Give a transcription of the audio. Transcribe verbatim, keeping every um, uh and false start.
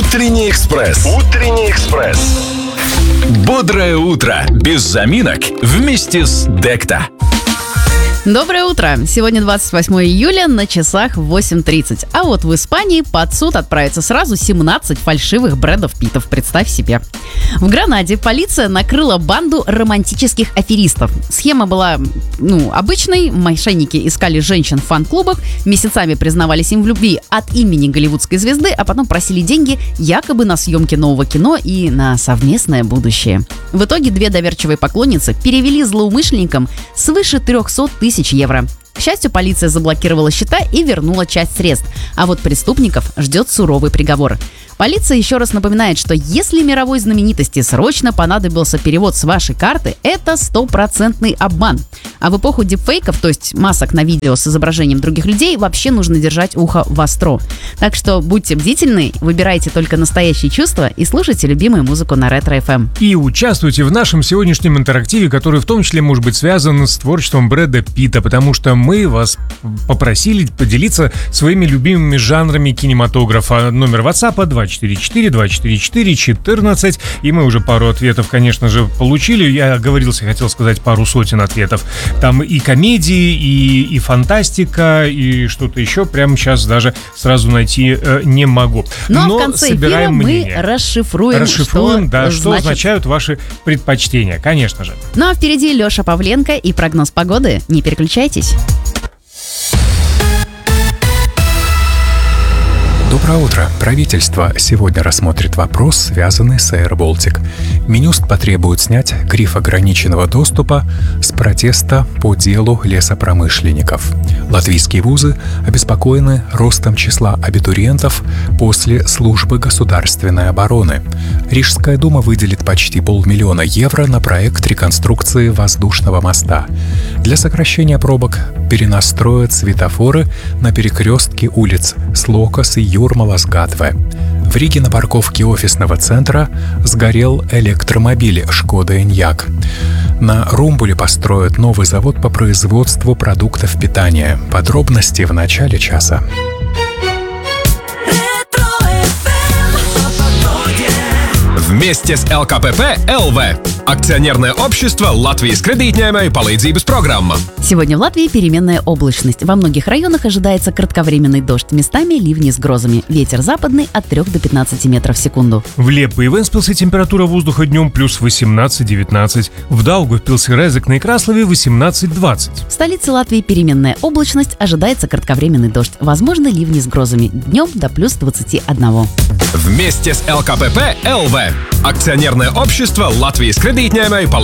Утренний экспресс. Утренний экспресс. Бодрое утро. Без заминок. Вместе с Декта. Доброе утро! Сегодня двадцать восьмое июля, на часах восемь тридцать. А вот в Испании под суд отправится сразу семнадцать фальшивых Брэдов Питтов, представь себе. В Гранаде полиция накрыла банду романтических аферистов. Схема была, ну, обычной. Мошенники искали женщин в фан-клубах, месяцами признавались им в любви от имени голливудской звезды, а потом просили деньги якобы на съемки нового кино и на совместное будущее. В итоге две доверчивые поклонницы перевели злоумышленникам свыше триста тысяч евро. К счастью, полиция заблокировала счета и вернула часть средств, а вот преступников ждет суровый приговор. Полиция еще раз напоминает, что если мировой знаменитости срочно понадобился перевод с вашей карты, это стопроцентный обман. А в эпоху дипфейков, то есть масок на видео с изображением других людей, вообще нужно держать ухо востро. Так что будьте бдительны, выбирайте только настоящие чувства и слушайте любимую музыку на Ретро эф эм. И участвуйте в нашем сегодняшнем интерактиве, который в том числе может быть связан с творчеством Брэда Питта, потому что мы вас попросили поделиться своими любимыми жанрами кинематографа. Номер WhatsApp два четыре четыре два четыре четыре четырнадцать. И мы уже пару ответов, конечно же, получили. Я оговорился, хотел сказать пару сотен ответов. Там и комедии, и, и фантастика, и что-то еще. Прямо сейчас даже сразу найти э, не могу. Но, Но в конце собираем эфира мнение. мы расшифруем, Расшифруем, что, да, что значит... означают ваши предпочтения, конечно же. Ну а впереди Леша Павленко и прогноз погоды. Не переключайтесь. Доброе утро. Правительство сегодня рассмотрит вопрос, связанный с Air Baltic. Минюст потребует снять гриф ограниченного доступа с протеста по делу лесопромышленников. Латвийские вузы обеспокоены ростом числа абитуриентов после службы государственной обороны. Рижская дума выделит почти полмиллиона евро на проект реконструкции воздушного моста. Для сокращения пробок перенастроят светофоры на перекрестке улиц Слокос и Юрмалас-Гатве. В Риге на парковке офисного центра сгорел электромобиль «Шкода Эньяк». На Румбуле построят новый завод по производству продуктов питания. Подробности в начале часа. Вместе с эл ка пэ пэ эл вэ. Акционерное общество Латвijas кредитņēmēju palīdzības программа. Сегодня в Латвии переменная облачность. Во многих районах ожидается кратковременный дождь, местами ливни с грозами. Ветер западный от трёх до пятнадцати метров в секунду. В Леппо и Венспилсе температура воздуха днем плюс восемнадцать-девятнадцать. В Даугавпилсе, Резекне и Краслове восемнадцать-двадцать. В столице Латвии переменная облачность, ожидается кратковременный дождь. Возможно, ливни с грозами. Днем до плюс двадцати одного. Вместе с эл ка пэ пэ эл вэ. Акционерное общество Латвijas кредитņēmēju palīdzības